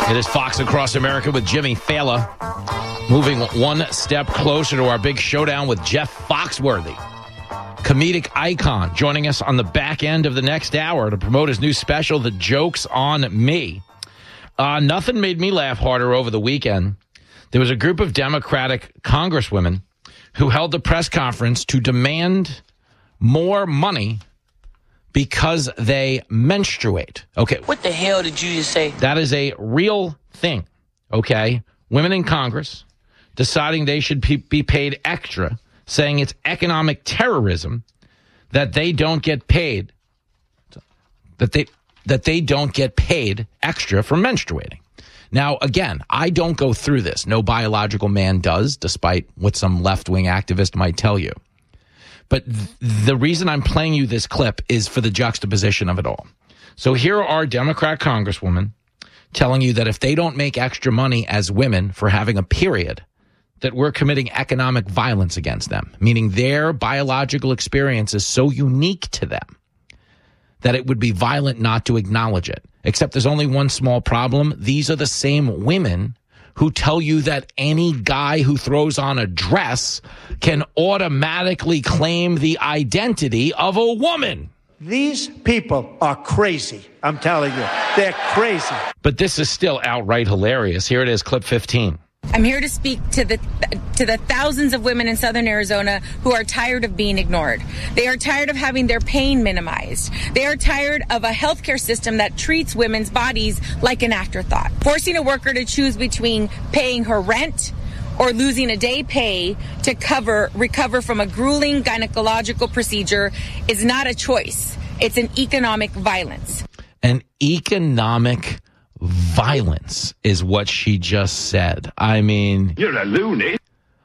It is Fox Across America with Jimmy Fallon. Moving one step closer to our big showdown with Jeff Foxworthy, comedic icon, joining us on the back end of the next hour to promote his new special, The Joke's on Me. Nothing made me laugh harder over the weekend. There was a group of Democratic congresswomen who held a press conference to demand more money because they menstruate. Okay. What the hell did you just say? That is a real thing. Okay. Women in Congress deciding they should be paid extra, saying it's economic terrorism that they don't get paid, that they don't get paid extra for menstruating. Now, again, I don't go through this. No biological man does, despite what some left-wing activist might tell you. But the reason I'm playing you this clip is for the juxtaposition of it all. So here are Democrat congresswomen telling you that if they don't make extra money as women for having a period, that we're committing economic violence against them, meaning their biological experience is so unique to them that it would be violent not to acknowledge it. Except there's only one small problem. These are the same women who tell you that any guy who throws on a dress can automatically claim the identity of a woman. These people are crazy. I'm telling you, they're crazy. But this is still outright hilarious. Here it is, clip 15. I'm here to speak to the thousands of women in southern Arizona who are tired of being ignored. They are tired of having their pain minimized. They are tired of a healthcare system that treats women's bodies like an afterthought. Forcing a worker to choose between paying her rent or losing a day pay to recover from a grueling gynecological procedure is not a choice. It's an economic violence. An economic violence is what she just said. I mean, you're a loony.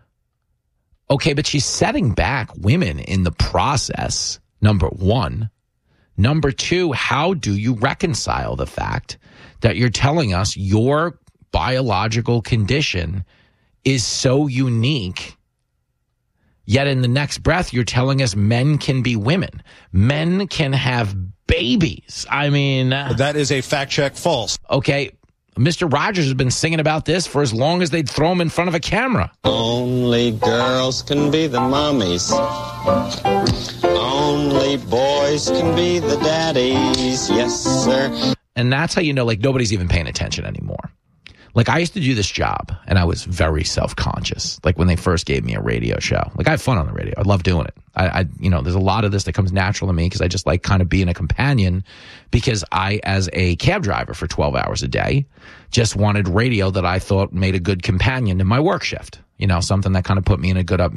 Okay, but she's setting back women in the process, number one. Number two, how do you reconcile the fact that you're telling us your biological condition is so unique, yet in the next breath you're telling us men can be women, men can have babies? I mean, that is a fact check false. Okay, Mr. Rogers has been singing about this for as long as they'd throw him in front of a camera. Only girls can be the mommies. Only boys can be the daddies. Yes, sir. And that's how you know, like, nobody's even paying attention anymore. Like, I used to do this job, and I was very self-conscious. Like, when they first gave me a radio show. Like, I have fun on the radio. I love doing it. I there's a lot of this that comes natural to me because I just like kind of being a companion, because I, as a cab driver for 12 hours a day, just wanted radio that I thought made a good companion in my work shift. You know, something that kind of put me in a good